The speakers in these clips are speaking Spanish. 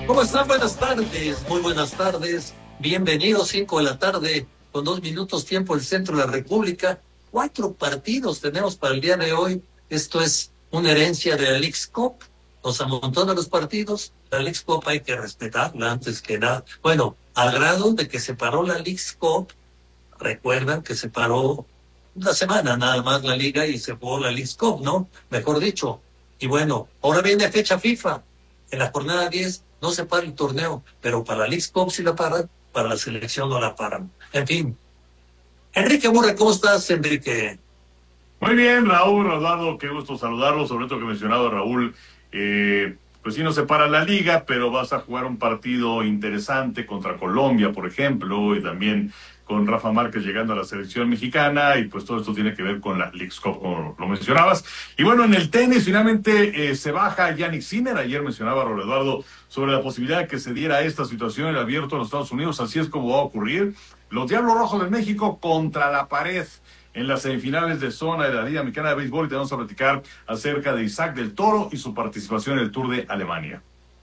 ¿Cómo están? Buenas tardes, muy buenas tardes. Bienvenidos, 5 de la tarde, con 2 minutos tiempo el centro de la República. 4 partidos tenemos para el día de hoy. Esto es una herencia de la Leagues Cup. Nos amontonan los partidos. La Leagues Cup hay que respetarla antes que nada. Bueno, al grado de que se paró la Leagues Cup. Recuerdan que se paró una semana nada más la liga y se jugó la Leagues Cup, ¿no? Mejor dicho. Y bueno, ahora viene fecha FIFA. En la jornada 10 no se para el torneo, pero para la Leagues Cup sí la paran, para la selección no la paran. En fin. Enrique Murray, ¿cómo estás, Enrique? Muy bien, Raúl, Eduardo, qué gusto saludarlo, sobre todo que mencionado Raúl, pues sí no se para la liga, pero vas a jugar un partido interesante contra Colombia, por ejemplo, y también con Rafa Márquez llegando a la selección mexicana, y pues todo esto tiene que ver con la Leagues Cup, como lo mencionabas. Y bueno, en el tenis finalmente se baja Jannik Sinner. Ayer mencionaba Raúl Eduardo sobre la posibilidad de que se diera esta situación en el abierto en los Estados Unidos, así es como va a ocurrir. Los Diablos Rojos de México contra la pared en las semifinales de zona de la Liga Mexicana de Béisbol, y te vamos a platicar acerca de Isaac del Toro y su participación en el Tour de Alemania.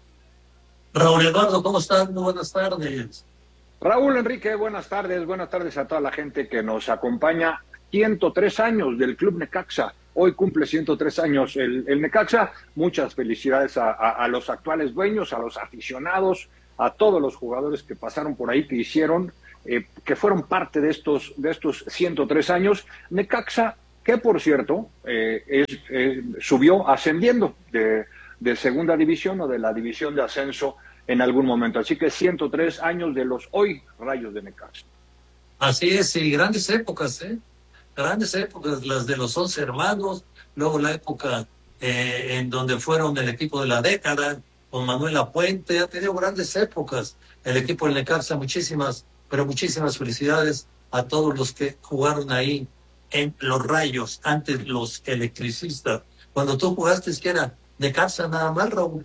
Raúl Eduardo, ¿cómo estás? Muy buenas tardes. Raúl, Enrique, buenas tardes a toda la gente que nos acompaña. 103 años del Club Necaxa, hoy cumple 103 años el Necaxa. Muchas felicidades a los actuales dueños, a los aficionados, a todos los jugadores que pasaron por ahí, que hicieron, que fueron parte de estos 103 años. Necaxa, que por cierto, subió ascendiendo de segunda división o de la división de ascenso en algún momento. Así que 103 años de los hoy Rayos de Necaxa. Así es, y grandes épocas, ¿eh? Grandes épocas, las de los 11 hermanos, luego la época en donde fueron el equipo de la década, con Manuel Lapuente. Ha tenido grandes épocas el equipo del Necaxa. Muchísimas, pero muchísimas felicidades a todos los que jugaron ahí en los Rayos, antes los electricistas. Cuando tú jugaste, es que era Necaxa nada más, Raúl.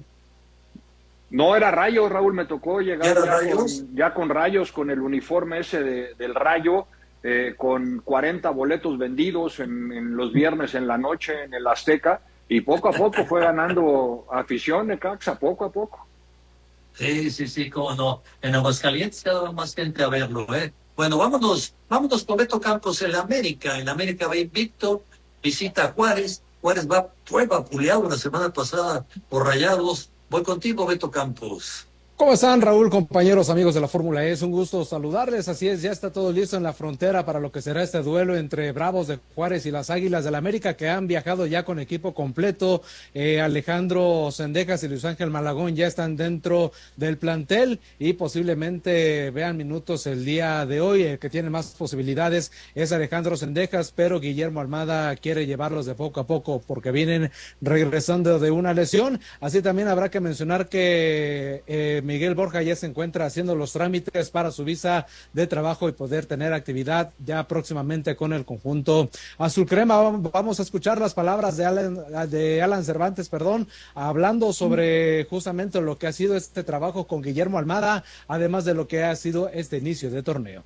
No era Rayos, Raúl, me tocó llegar ¿Era con Rayos, con el uniforme ese del Rayo, con 40 boletos vendidos en los viernes en la noche en el Azteca, y poco a poco fue ganando afición Necaxa, poco a poco. Sí, sí, sí, cómo no. En Aguascalientes cada vez más gente a verlo, ¿eh? Bueno, vámonos con Beto Campos en la América. En la América va invicto, visita a Juárez. Juárez fue vapuleado la semana pasada por Rayados. Voy contigo, Beto Campos. ¿Cómo están, Raúl, compañeros, amigos de la Fórmula E? Es un gusto saludarles. Así es, ya está todo listo en la frontera para lo que será este duelo entre Bravos de Juárez y las Águilas del la América, que han viajado ya con equipo completo. Alejandro Cendejas y Luis Ángel Malagón ya están dentro del plantel y posiblemente vean minutos el día de hoy. El que tiene más posibilidades es Alejandro Cendejas, pero Guillermo Almada quiere llevarlos de poco a poco porque vienen regresando de una lesión. Así también habrá que mencionar que Miguel Borja ya se encuentra haciendo los trámites para su visa de trabajo y poder tener actividad ya próximamente con el conjunto azul crema. Vamos a escuchar las palabras de Alan Cervantes, hablando sobre justamente lo que ha sido este trabajo con Guillermo Almada, además de lo que ha sido este inicio de torneo.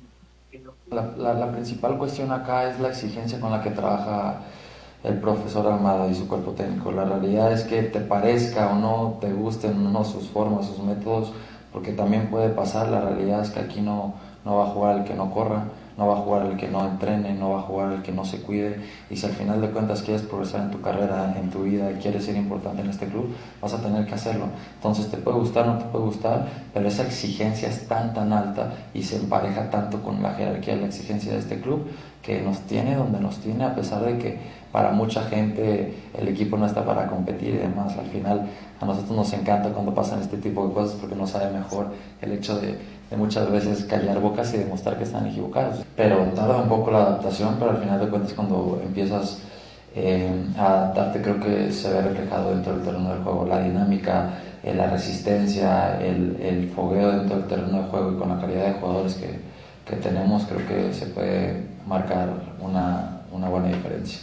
La principal cuestión acá es la exigencia con la que trabaja el profesor Almada y su cuerpo técnico. La realidad es que te parezca o no, te gusten o no sus formas, sus métodos, porque también puede pasar. La realidad es que aquí no va a jugar el que no corra, no va a jugar el que no entrene, no va a jugar el que no se cuide. Y si al final de cuentas quieres progresar en tu carrera, en tu vida, y quieres ser importante en este club, vas a tener que hacerlo. Entonces te puede gustar, no te puede gustar, pero esa exigencia es tan alta y se empareja tanto con la jerarquía de la exigencia de este club, que nos tiene donde nos tiene, a pesar de que para mucha gente el equipo no está para competir y demás. Al final a nosotros nos encanta cuando pasan este tipo de cosas, porque nos sabe mejor el hecho de muchas veces callar bocas y demostrar que están equivocados. Pero tarda un poco la adaptación, pero al final de cuentas cuando empiezas a adaptarte, creo que se ve reflejado dentro del terreno del juego, la dinámica, la resistencia, el fogueo dentro del terreno de juego, y con la calidad de jugadores que tenemos, creo que se puede marcar una buena diferencia.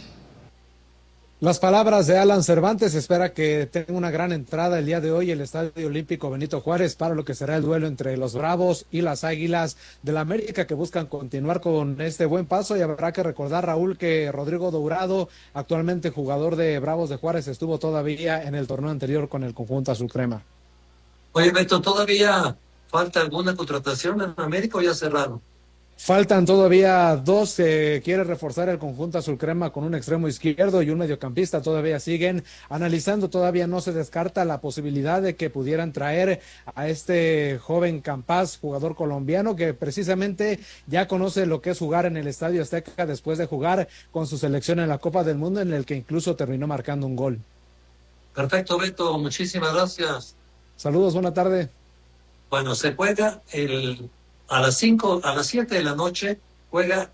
Las palabras de Alan Cervantes. Espera que tenga una gran entrada el día de hoy el Estadio Olímpico Benito Juárez para lo que será el duelo entre los Bravos y las Águilas del la América, que buscan continuar con este buen paso. Y habrá que recordar, Raúl, que Rodrigo Dourado, actualmente jugador de Bravos de Juárez, estuvo todavía en el torneo anterior con el conjunto azul crema. Oye, Beto, ¿todavía falta alguna contratación en América o ya cerraron? Faltan todavía dos. Quiere reforzar el conjunto azul crema con un extremo izquierdo y un mediocampista. Todavía siguen analizando. Todavía no se descarta la posibilidad de que pudieran traer a este joven Campaz, jugador colombiano, que precisamente ya conoce lo que es jugar en el Estadio Azteca después de jugar con su selección en la Copa del Mundo, en el que incluso terminó marcando un gol. Perfecto, Beto, muchísimas gracias. Saludos, buena tarde. Bueno, se juega a las 5, a las 7 de la noche, juega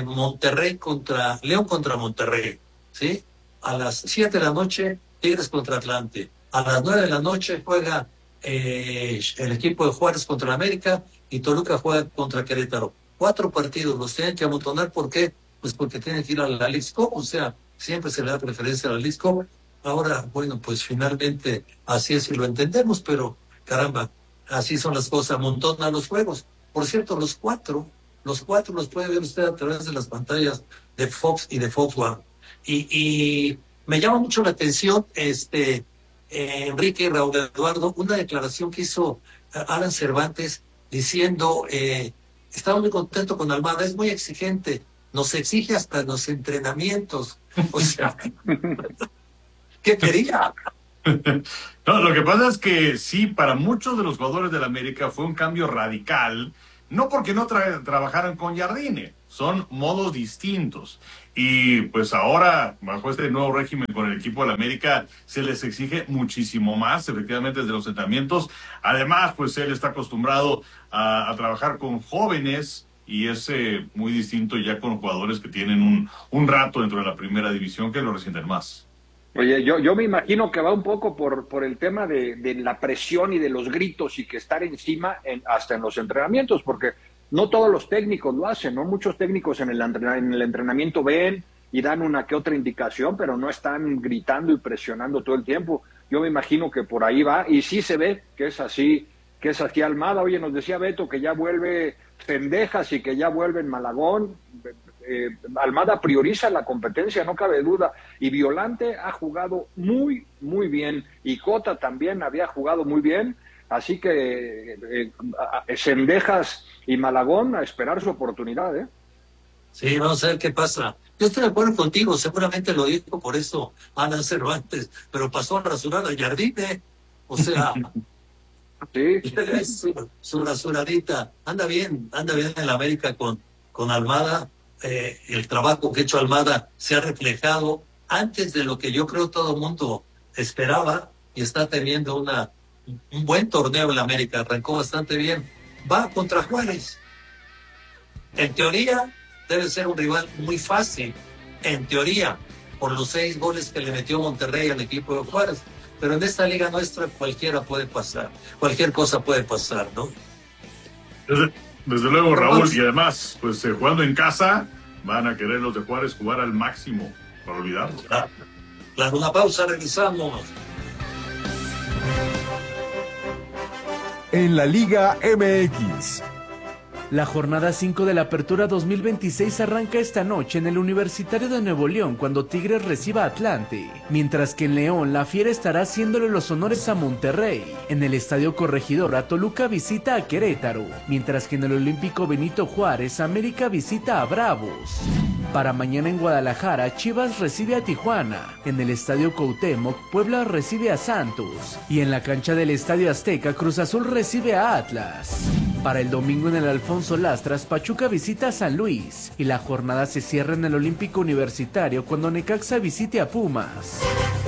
León contra Monterrey, ¿sí? A las 7 de la noche, Tigres contra Atlante. A las 9 de la noche juega el equipo de Juárez contra América y Toluca juega contra Querétaro. 4 partidos, los tienen que amontonar. ¿Por qué? Pues porque tienen que ir a la Leagues Cup, o sea, siempre se le da preferencia a la Leagues Cup. Ahora, bueno, pues finalmente así es y lo entendemos, pero caramba, así son las cosas, amontonan los juegos. Por cierto, los cuatro los puede ver usted a través de las pantallas de Fox y de Fox One. Y me llama mucho la atención, Enrique y Raúl Eduardo, una declaración que hizo Alan Cervantes diciendo, estaba muy contento con Almada, es muy exigente, nos exige hasta los entrenamientos. O sea, ¿qué quería? No, lo que pasa es que sí, para muchos de los jugadores del América fue un cambio radical, no porque no trabajaran con Jardine, son modos distintos. Y pues ahora, bajo este nuevo régimen con el equipo del América, se les exige muchísimo más, efectivamente, desde los entrenamientos. Además, pues él está acostumbrado a trabajar con jóvenes y es muy distinto ya con jugadores que tienen un rato dentro de la primera división que lo resienten más. Oye, yo me imagino que va un poco por el tema de la presión y de los gritos y que estar encima hasta en los entrenamientos, porque no todos los técnicos lo hacen, ¿no? Muchos técnicos en el entrenamiento ven y dan una que otra indicación, pero no están gritando y presionando todo el tiempo. Yo me imagino que por ahí va, y sí se ve que es así Almada. Oye, nos decía Beto que ya vuelve Cendejas y que ya vuelve en Malagón. Almada prioriza la competencia, no cabe duda, y Violante ha jugado muy, muy bien, y Cota también había jugado muy bien, así que Cendejas y Malagón a esperar su oportunidad, ¿eh? Sí, vamos a ver qué pasa. Yo estoy de acuerdo contigo, seguramente lo dijo por eso Ana Cervantes, pero pasó a rasurar a Jardine, o sea, sí. su rasuradita. Anda bien en la América con Almada. El trabajo que ha hecho Almada se ha reflejado antes de lo que yo creo todo el mundo esperaba y está teniendo un buen torneo en la América, arrancó bastante bien, va contra Juárez, en teoría debe ser un rival muy fácil, en teoría, por los 6 goles que le metió Monterrey al equipo de Juárez, pero en esta liga nuestra cualquiera puede pasar, cualquier cosa puede pasar, ¿no? Desde luego, Raúl, y además, pues jugando en casa, van a querer los de Juárez jugar al máximo, para olvidarlo. Claro, una pausa, regresamos. En la Liga MX. La jornada 5 de la Apertura 2026 arranca esta noche en el Universitario de Nuevo León cuando Tigres reciba a Atlante, mientras que en León la Fiera estará haciéndole los honores a Monterrey. En el Estadio Corregidora Toluca visita a Querétaro, mientras que en el Olímpico Benito Juárez América visita a Bravos. Para mañana en Guadalajara, Chivas recibe a Tijuana. En el Estadio Cuauhtémoc, Puebla recibe a Santos. Y en la cancha del Estadio Azteca, Cruz Azul recibe a Atlas. Para el domingo en el Alfonso Lastras, Pachuca visita a San Luis. Y la jornada se cierra en el Olímpico Universitario cuando Necaxa visite a Pumas.